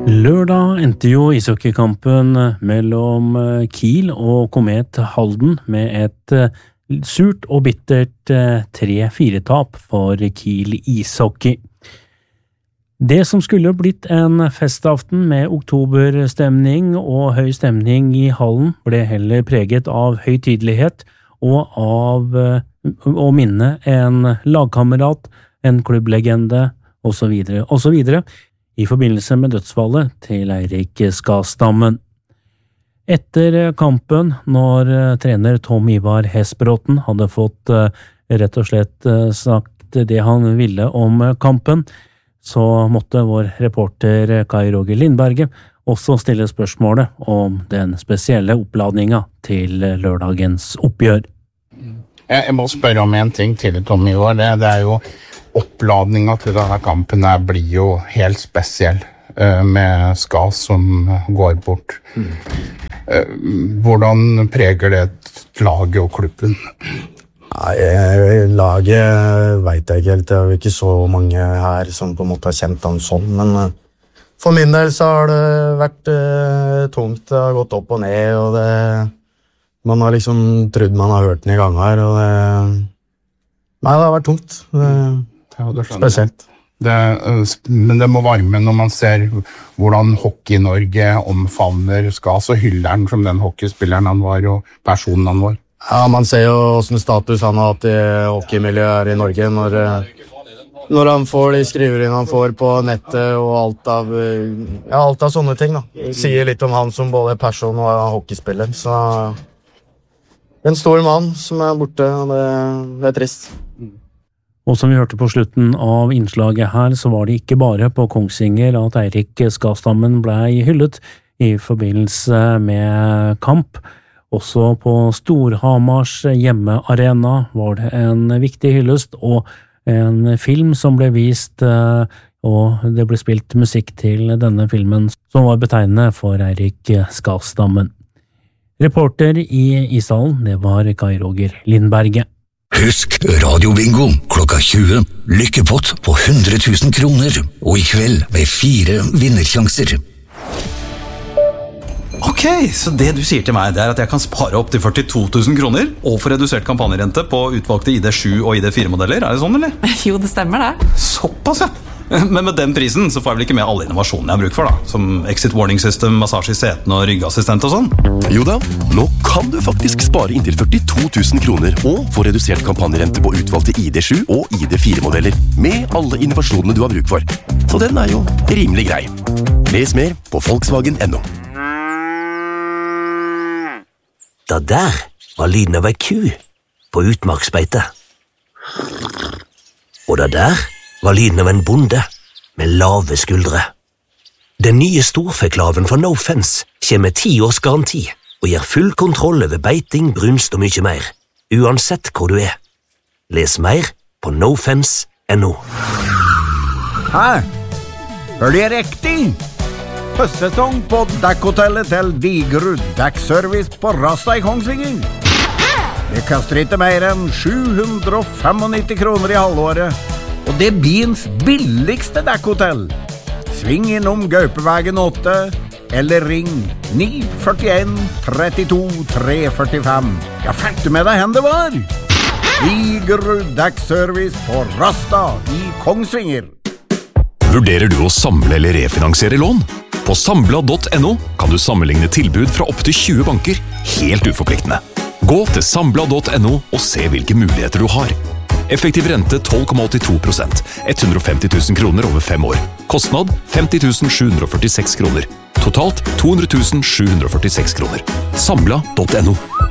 Lørdag endte jo ishockeykampen mellom Kiel og Komet Halden med et surt og bittert 3-4-tap for Kiel ishockey. Det som skulle blitt en festaften med oktoberstemning og høy stemning i hallen ble heller preget av høytidelighet og av å minne en lagkamerat, en klubblegende og så videre, i forbindelse med dødsfallet til Eirik Skastammen. Etter kampen, når trener Tom Ivar Hesbråten hadde fått rett og slett sagt det han ville om kampen, så måtte vår reporter Kai Roger Lindberget også stille spørsmålet om den spesielle oppladninga til lørdagens oppgjør. Jeg må spørre om en ting til, Tom Ivar. Det jo oppladninga til denne kampen blir jo helt spesiell med Skas som går bort. Hvordan preger det laget og klubben? Nei, laget vet jeg ikke helt. Det jo ikke så mange her som på en måte har kjent han sånn, men for min del så har det vært tungt. Det har gått opp og ned, og man har liksom trodd man har hørt den i gang her, og nei, det har vært tungt. Spesielt. Men det må varme når man ser hvordan Hockey-Norge omfavner Skas og hyller den som den hockeyspilleren han var og personen han var. Ja, man ser jo hvordan status han har hatt i hockeymiljøet i Norge når han får de skriveriene han får på nettet og alt av sånne ting da. Det sier litt om han som både person og hockeyspiller, så en stor mann som borte, og det trist. Og som vi hørte på slutten av innslaget her, så var det ikke bare på Kongsvinger at Eirik Skastammen ble hyllet i forbindelse med kamp. Også på Storhamars hjemmearena var det en viktig hyllest, og en film som ble vist, og det ble spilt musikk til denne filmen, som var betegnende for Eirik Skastammen. Reporter i Ishallen, det var Kai Roger Lindberget. Husk radiobingo klokka 20. Lykkepott på 100 000 kroner, og i kveld med 4 vinnersjanser. Ok, så det du sier til meg det at jeg kan spare opp til 42 000 kroner og få redusert kampanjerente på utvalgte ID7 og ID4-modeller, det sånn, eller? Jo, det stemmer det. Såpass, ja. Men med den prisen så får jeg vel ikke med alle innovasjonene jeg har bruk for da, som exit warning system, massasje i setene og ryggassistent og sånn? Jo da, nå kan du faktisk spare inntil 42 000 kroner og få redusert kampanjerente på utvalgte ID7 og ID4-modeller med alle innovasjonene du har bruk for. Så den jo rimelig grei. Les mer på Volkswagen.no. Da der var lyden av ei ku på utmarksbeite. Og da der var lyden av en bonde med lave skuldre. Den nye storfeklaven fra No Fence kommer med 10 års garanti og gir full kontroll over beiting, brunst og mye mer, uansett hvor du Les mer på nofence.no. Hæ? Hør det riktig? Høstsesong på dekkhotellet til Digerud Dekkservice på Rasta i Kongsvinger. Det koster ikke mer enn 795 kroner i halvåret, og det byens billigste dekkhotell. Sving innom Gaupevegen 8, eller ring 941 32 345. Ja, fikk du med deg hen det var? Digerud Dekkservice på Rasta i Kongsvinger. Vurderer du å samle eller refinansiere lån? På Sambla.no kan du sammenligne tilbud fra opp til 20 banker, helt uforpliktende. Gå til Sambla.no og se hvilke muligheter du har. Effektiv rente 12,82%, 150 000 kroner over 5 år. Kostnad 50 746 kroner. Totalt 200 746 kroner. Sambla.no.